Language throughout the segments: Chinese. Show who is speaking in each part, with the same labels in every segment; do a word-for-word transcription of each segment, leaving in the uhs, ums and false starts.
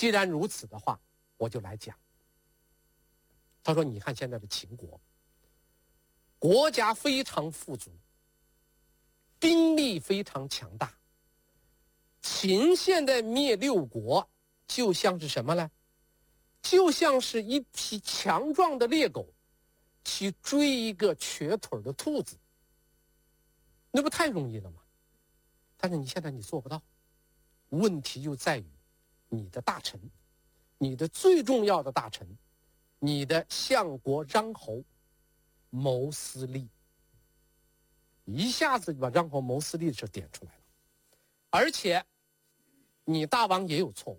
Speaker 1: 既然如此的话，我就来讲。他说你看现在的秦国，国家非常富足，兵力非常强大。秦现在灭六国，就像是什么呢？就像是一匹强壮的猎狗去追一个瘸腿的兔子，那不太容易了吗？但是你现在你做不到，问题就在于你的大臣，你的最重要的大臣，你的相国穰侯谋私利，一下子把穰侯谋私利的事点出来了。而且你大王也有错误。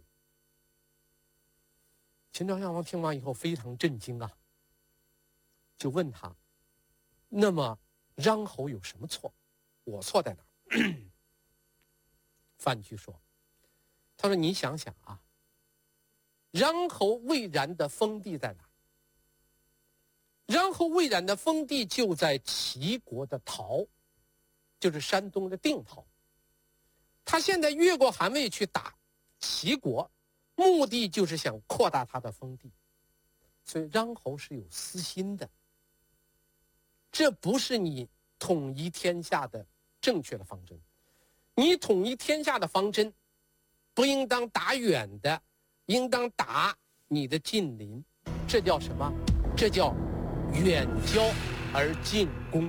Speaker 1: 秦昭襄王听完以后非常震惊啊，就问他，那么穰侯有什么错？我错在哪儿？范雎说，他说你想想啊，穰侯魏然的封地在哪儿？穰侯魏然的封地就在齐国的陶，就是山东的定陶。他现在越过韩魏去打齐国，目的就是想扩大他的封地，所以穰侯是有私心的。这不是你统一天下的正确的方针。你统一天下的方针，不应当打远的，应当打你的近邻。这叫什么？这叫远交而近攻。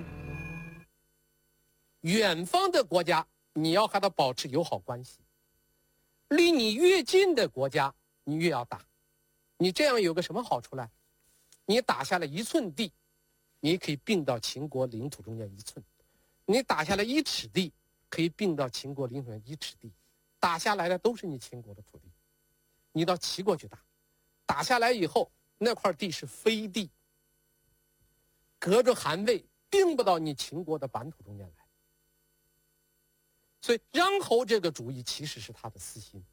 Speaker 1: 远方的国家，你要和他保持友好关系。离你越近的国家，你越要打。你这样有个什么好处呢？你打下了一寸地，你可以并到秦国领土中间一寸；你打下了一尺地，可以并到秦国领土中间一尺地。打下来的都是你秦国的土地，你到齐国去打，打下来以后，那块地是飞地，隔着韩魏，并不到你秦国的版图中间来。所以穰侯这个主意其实是他的私心。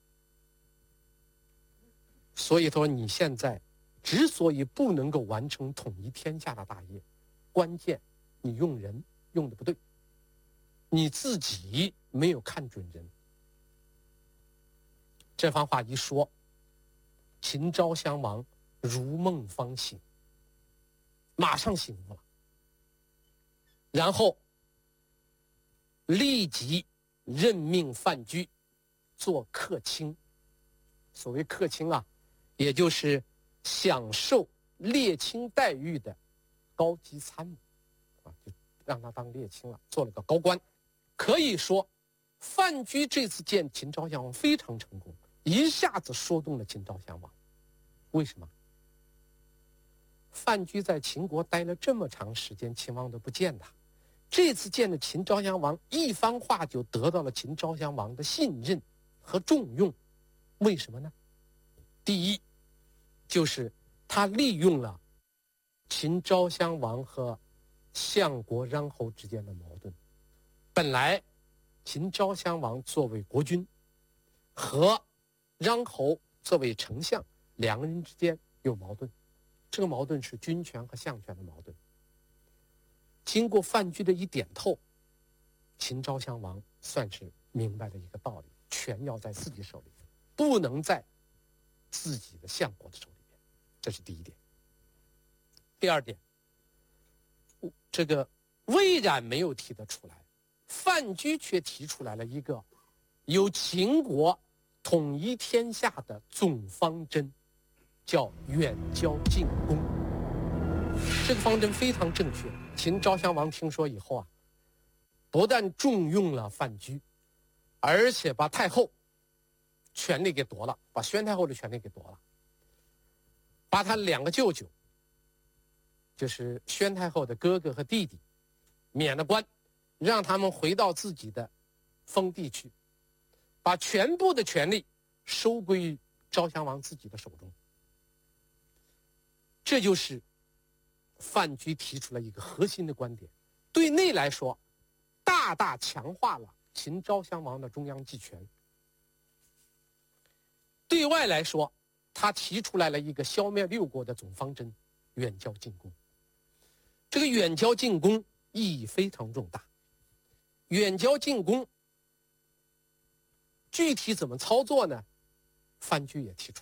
Speaker 1: 所以他说你现在之所以不能够完成统一天下的大业，关键你用人用的不对，你自己没有看准人。这番话一说，秦昭襄王如梦方醒，马上醒悟了，然后立即任命范雎做客卿。所谓客卿啊，也就是享受列卿待遇的高级参谋啊，就让他当列卿了，做了个高官。可以说范雎这次见秦昭襄王非常成功，一下子说动了秦昭襄王。为什么？范雎在秦国待了这么长时间，秦王都不见他，这次见了秦昭襄王，一番话就得到了秦昭襄王的信任和重用。为什么呢？第一，就是他利用了秦昭襄王和相国穰侯之间的矛盾。本来秦昭襄王作为国君和穰侯作为丞相，两个人之间有矛盾，这个矛盾是君权和相权的矛盾。经过范雎的一点透，秦昭襄王算是明白了一个道理，权要在自己手里，不能在自己的相国的手里面。这是第一点。第二点，这个魏冉没有提得出来，范雎却提出来了一个有秦国统一天下的总方针，叫远交近攻。这个方针非常正确。秦昭襄王听说以后啊，不但重用了范雎，而且把太后权力给夺了，把宣太后的权力给夺了，把他两个舅舅，就是宣太后的哥哥和弟弟，免了官，让他们回到自己的封地去，把全部的权力收归于昭襄王自己的手中。这就是范雎提出了一个核心的观点，对内来说，大大强化了秦昭襄王的中央集权；对外来说，他提出来了一个消灭六国的总方针，远交近攻。这个远交近攻意义非常重大。远交近攻具体怎么操作呢？范雎也提出